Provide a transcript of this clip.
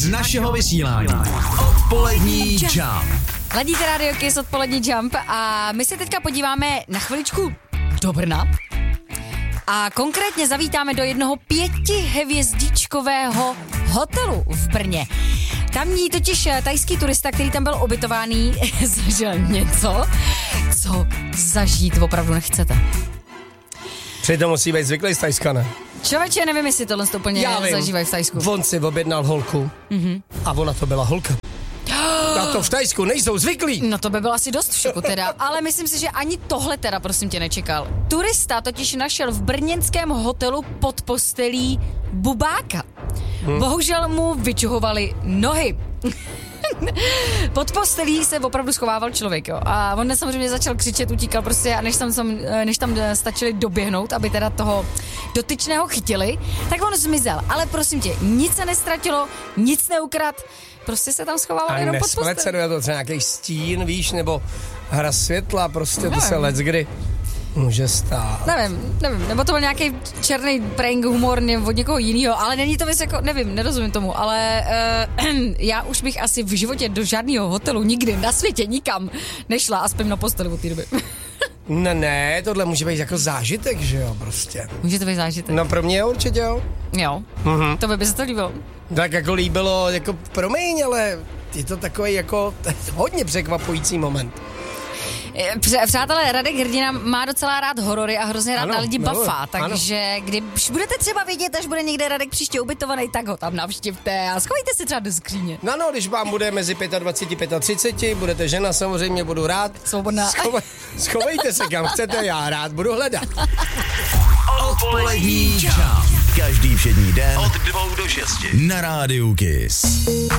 z našeho vysílání. Odpolední Jump. Ladíte Radio Kiss, Odpolední Jump a my se teďka podíváme na chviličku do Brna. A konkrétně zavítáme do jednoho 5hvězdičkového hotelu v Brně. Tamní totiž tajský turista, který tam byl ubytovaný, zažil něco, co zažít opravdu nechcete. Přitom musí být zvyklý z Tajska, ne? Člověče, nevím, jestli tohle úplně zažívají v Tajsku. On si objednal holku a ona to byla holka. Na to v Tajsku nejsou zvyklí. No to by bylo asi dost v šoku teda, ale myslím si, že ani tohle teda prosím tě nečekal. Turista totiž našel v brněnském hotelu pod postelí bubáka. Bohužel mu vyčuhovali nohy. Pod postelí se opravdu schovával člověk, jo. A on samozřejmě začal křičet, utíkal prostě a než tam stačili doběhnout, aby teda toho dotyčného chytili, tak on zmizel. Ale prosím tě, nic se nestratilo, nic neukrad, prostě se tam schovával jenom pod postelí. A nesmleceno to třeba nějaký stín, víš, nebo hra světla, prostě to se leckdy může stát. Nevím, nebo to byl nějaký černý prank humor od někoho jiného, ale není to věc jako, nevím, nerozumím tomu, ale já už bych asi v životě do žádného hotelu nikdy na světě nikam nešla a spím na posteli od té doby. Ne, tohle může být jako zážitek, že jo, prostě. Může to být zážitek? No pro mě určitě jo. Jo, to by se to líbilo. Tak jako líbilo, jako promiň, ale je to takový jako hodně překvapující moment. Přátelé, Radek Hrdina má docela rád horory a hrozně rád na lidi bafá, takže když budete třeba vidět, až bude někde Radek příště ubytovaný, tak ho tam navštivte a schovejte si třeba do skříně. No, když vám bude mezi 25 a 35, budete žena, samozřejmě budu rád. Svobodná. Schovejte se kam chcete, já rád budu hledat. Odpolední Jump. Každý všední den od 2 do 6 na Rádiu Kiss.